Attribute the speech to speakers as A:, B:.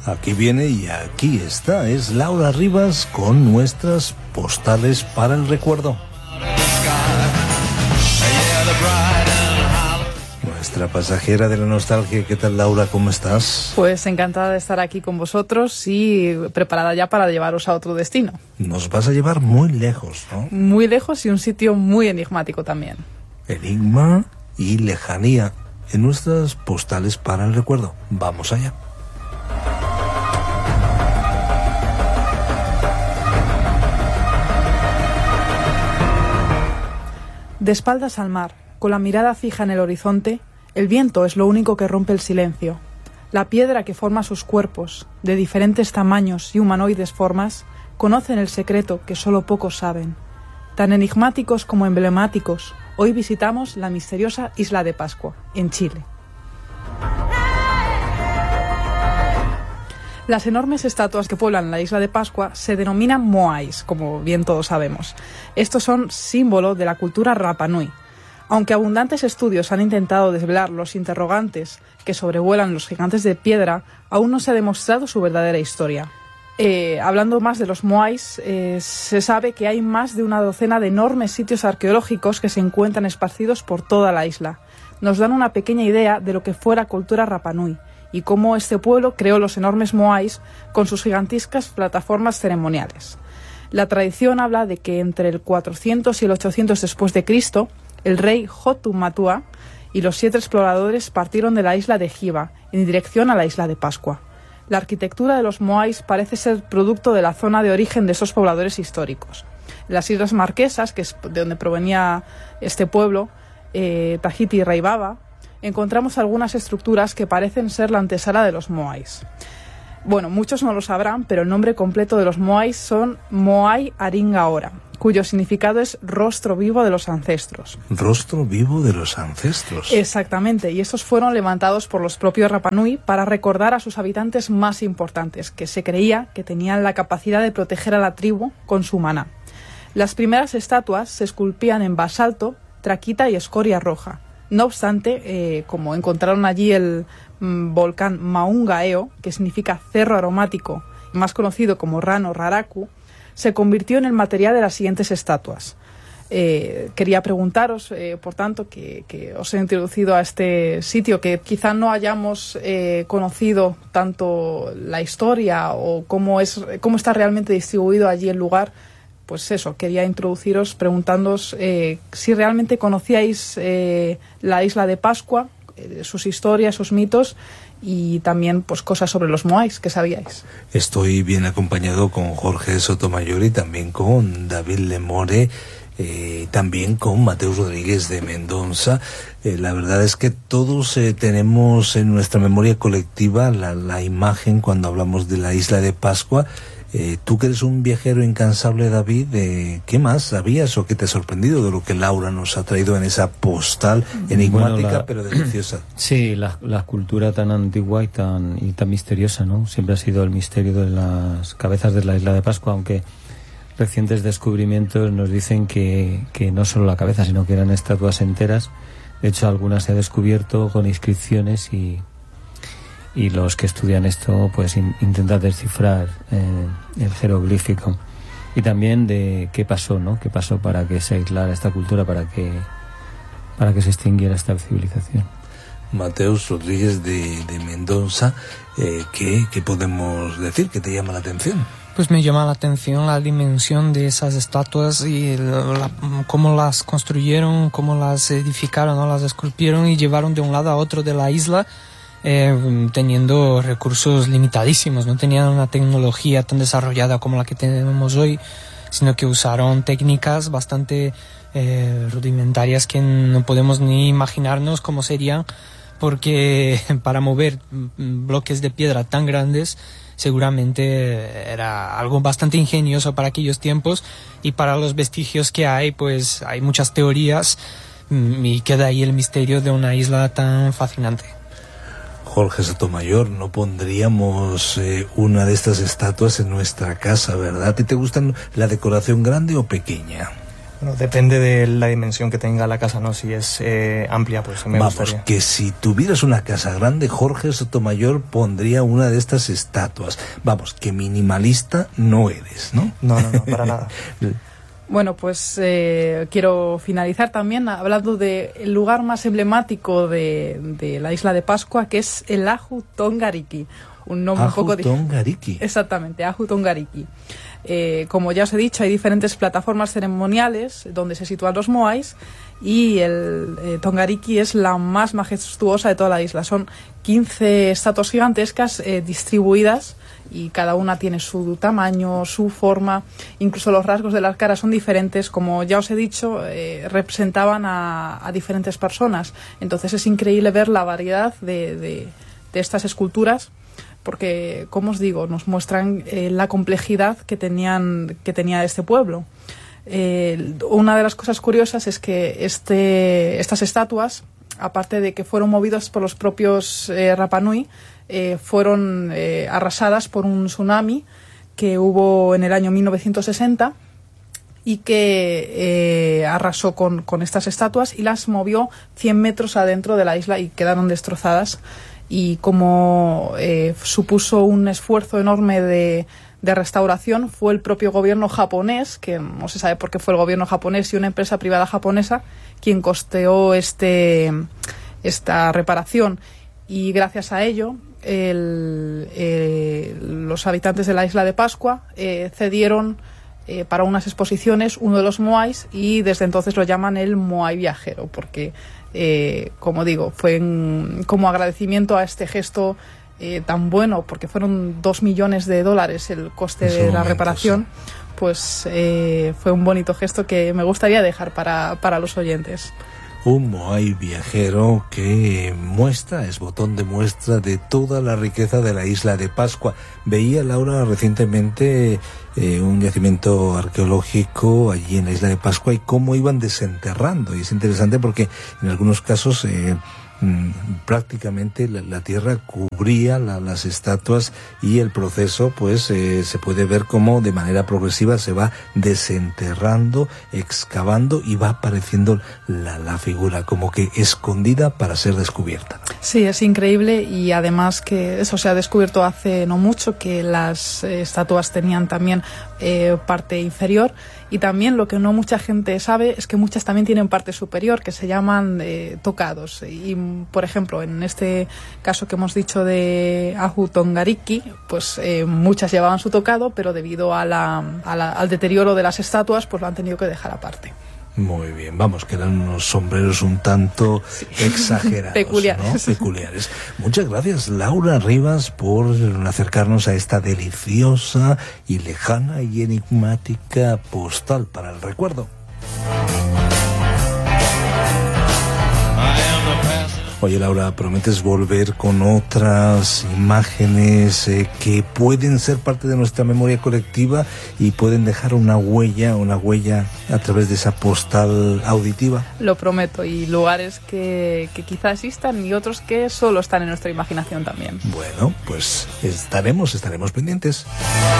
A: Aquí viene y aquí está, es Laura Rivas con nuestras postales para el recuerdo. Nuestra pasajera de la nostalgia. ¿Qué tal, Laura? ¿Cómo estás?
B: Pues encantada de estar aquí con vosotros y preparada ya para llevaros a otro destino.
A: Nos vas a llevar muy lejos, ¿no?
B: Muy lejos y un sitio muy enigmático también.
A: Enigma y lejanía en nuestras postales para el recuerdo. Vamos allá.
B: De espaldas al mar, con la mirada fija en el horizonte, el viento es lo único que rompe el silencio. La piedra que forma sus cuerpos, de diferentes tamaños y humanoides formas, conocen el secreto que solo pocos saben. Tan enigmáticos como emblemáticos, hoy visitamos la misteriosa Isla de Pascua, en Chile. Las enormes estatuas que pueblan la Isla de Pascua se denominan moais, como bien todos sabemos. Estos son símbolo de la cultura Rapa Nui. Aunque abundantes estudios han intentado desvelar los interrogantes que sobrevuelan los gigantes de piedra, aún no se ha demostrado su verdadera historia. Hablando más de los moais, se sabe que hay más de una docena de enormes sitios arqueológicos que se encuentran esparcidos por toda la isla. Nos dan una pequeña idea de lo que fue la cultura Rapa Nui y cómo este pueblo creó los enormes moais con sus gigantescas plataformas ceremoniales. La tradición habla de que entre el 400 y el 800 después de Cristo, el rey Hotu Matua y los 7 exploradores partieron de la isla de Hiva en dirección a la isla de Pascua. La arquitectura de los moais parece ser producto de la zona de origen de esos pobladores históricos. En las Islas Marquesas, que es de donde provenía este pueblo, Tahiti y Raibaba, encontramos algunas estructuras que parecen ser la antesala de los moais. Bueno, muchos no lo sabrán, pero el nombre completo de los moais son Moai Aringa Ora, cuyo significado es rostro vivo de los ancestros.
A: Rostro vivo de los ancestros.
B: Exactamente, y estos fueron levantados por los propios Rapa Nui para recordar a sus habitantes más importantes, que se creía que tenían la capacidad de proteger a la tribu con su maná. Las primeras estatuas se esculpían en basalto, traquita y escoria roja. No obstante, como encontraron allí el volcán Maungaeo, que significa cerro aromático, más conocido como Rano Raraku, se convirtió en el material de las siguientes estatuas. Quería preguntaros, por tanto, que os he introducido a este sitio, que quizá no hayamos conocido tanto la historia o cómo está realmente distribuido allí el lugar. Pues eso, quería introduciros preguntándoos si realmente conocíais la Isla de Pascua, sus historias, sus mitos y también pues cosas sobre los moais que sabíais.
A: Estoy bien acompañado con Jorge Sotomayor y también con David Lemore, también con Mateus Rodríguez de Mendonça. La verdad es que todos tenemos en nuestra memoria colectiva la imagen cuando hablamos de la Isla de Pascua. Tú que eres un viajero incansable, David, ¿qué más sabías o qué te ha sorprendido de lo que Laura nos ha traído en esa postal enigmática pero deliciosa?
C: Sí, la cultura tan antigua y tan misteriosa, ¿no? Siempre ha sido el misterio de las cabezas de la Isla de Pascua, aunque recientes descubrimientos nos dicen que no solo la cabeza, sino que eran estatuas enteras. De hecho, algunas se ha descubierto con inscripciones y los que estudian esto pues intentan descifrar el jeroglífico y también de qué pasó, ¿no? Qué pasó para que se aislara esta cultura, para que se extinguiera esta civilización.
A: Mateus Rodríguez de Mendonça, ¿qué podemos decir? ¿Qué te llama la atención?
D: Pues me llama la atención la dimensión de esas estatuas y cómo las construyeron, cómo las edificaron, ¿no? Las esculpieron y llevaron de un lado a otro de la isla, teniendo recursos limitadísimos. No tenían una tecnología tan desarrollada como la que tenemos hoy, sino que usaron técnicas bastante rudimentarias que no podemos ni imaginarnos cómo serían, porque para mover bloques de piedra tan grandes seguramente era algo bastante ingenioso para aquellos tiempos, y para los vestigios que hay, pues hay muchas teorías y queda ahí el misterio de una isla tan fascinante.
A: Jorge Sotomayor, no pondríamos una de estas estatuas en nuestra casa, ¿verdad? ¿A ti te gustan la decoración grande o pequeña?
E: Bueno, depende de la dimensión que tenga la casa, ¿no? Si es amplia, pues me gustaría.
A: Vamos, que si tuvieras una casa grande, Jorge Sotomayor pondría una de estas estatuas. Vamos, que minimalista no eres, ¿no?
E: No, para nada.
B: Bueno, pues quiero finalizar también hablando del lugar más emblemático de la isla de Pascua, que es el Ahu Tongariki. Un nombre un poco
A: Tongariki.
B: Exactamente, Ahu Tongariki. Como ya os he dicho, hay diferentes plataformas ceremoniales donde se sitúan los moais, y el Tongariki es la más majestuosa de toda la isla. Son 15 estatuas gigantescas distribuidas, y cada una tiene su tamaño, su forma, incluso los rasgos de las caras son diferentes. Como ya os he dicho, representaban a diferentes personas. Entonces es increíble ver la variedad de estas esculturas, porque, como os digo, nos muestran la complejidad que tenía este pueblo. Una de las cosas curiosas es que estas estatuas, aparte de que fueron movidas por los propios Rapa Nui, fueron arrasadas por un tsunami que hubo en el año 1960 y que arrasó con estas estatuas y las movió 100 metros adentro de la isla y quedaron destrozadas. Y como supuso un esfuerzo enorme de restauración, fue el propio gobierno japonés, que no se sabe por qué fue el gobierno japonés y una empresa privada japonesa, quien costeó esta reparación. Y gracias a ello, los habitantes de la isla de Pascua cedieron para unas exposiciones uno de los moais, y desde entonces lo llaman el Moai viajero, porque como digo, fue como agradecimiento a este gesto tan bueno, porque fueron $2 millones el coste de la reparación. Sí. Pues fue un bonito gesto que me gustaría dejar para los oyentes.
A: Un moai viajero que es botón de muestra de toda la riqueza de la isla de Pascua. Veía, Laura, recientemente un yacimiento arqueológico allí en la isla de Pascua y cómo iban desenterrando. Y es interesante porque en algunos casos prácticamente la tierra cubría las estatuas, y el proceso pues se puede ver cómo de manera progresiva se va desenterrando, excavando, y va apareciendo la figura como que escondida para ser descubierta.
B: Sí, es increíble, y además que eso se ha descubierto hace no mucho, que las estatuas tenían también parte inferior, y también lo que no mucha gente sabe es que muchas también tienen parte superior, que se llaman tocados. Y por ejemplo, en este caso que hemos dicho de Ahu Tongariki, pues muchas llevaban su tocado, pero debido al deterioro de las estatuas, pues lo han tenido que dejar aparte.
A: Muy bien, vamos, que eran unos sombreros un tanto exagerados,
B: peculiares,
A: ¿no? Peculiares. Muchas gracias, Laura Rivas, por acercarnos a esta deliciosa y lejana y enigmática postal para el recuerdo. Oye, Laura, ¿prometes volver con otras imágenes que pueden ser parte de nuestra memoria colectiva y pueden dejar una huella a través de esa postal auditiva?
B: Lo prometo, y lugares que quizá existan y otros que solo están en nuestra imaginación también.
A: Bueno, pues estaremos pendientes.